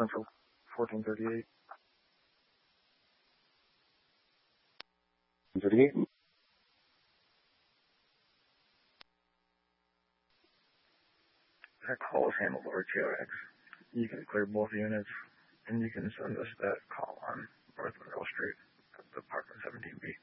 Central 1438. 38. That call is handled over TRX. You can clear both units, and you can send us that call on North Monroe Street at Apartment 17B.